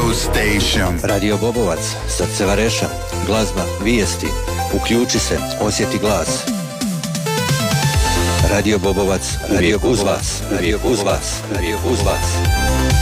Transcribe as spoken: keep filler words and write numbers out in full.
station. Radio Bobovac, srce Vareša, glazba, vijesti. Uključi se, osjeti glas. Radio Bobovac, uvijek uz vas, uvijek uz vas, uvijek uz vas.